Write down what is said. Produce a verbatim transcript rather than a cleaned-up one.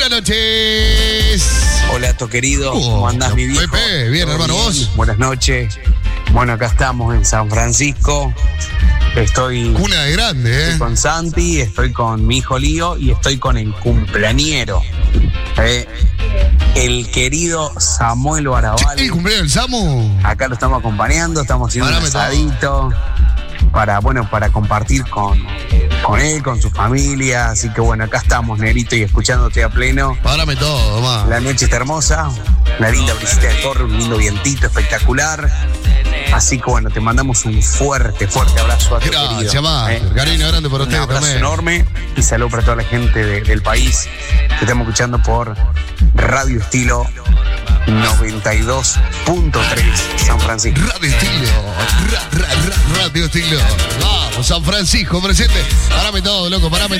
Buenas noches. Hola, to querido. Oh, ¿Cómo andás, mi viejo? Pepe, bien, hermano, bien? vos. Buenas noches. Bueno, acá estamos en San Francisco. Estoy, Cuna de grande, ¿eh? estoy con Santi, estoy con mi hijo Lío y estoy con el cumpleañero. Eh, el querido Samuel Baraval. ¿El cumpleaños del Samu? Acá lo estamos acompañando, estamos haciendo Parame un asadito para, bueno, para compartir con, con él, con su familia. Así que bueno, acá estamos, negrito, y escuchándote a pleno. Párame todo, ma. La noche está hermosa, una linda brisita de torre, un lindo vientito espectacular. Así que bueno, te mandamos un fuerte, fuerte abrazo a tu querido. Gracias, ma. ¿eh? Cariño grande por Un ustedes abrazo también. enorme y saludo para toda la gente de- del país que estamos escuchando por Radio Estilo noventa y dos punto tres San Francisco. Radio Estilo. Ra, ra, ra, Radio Estilo. Vamos, San Francisco, presente. Parame todo, loco, parame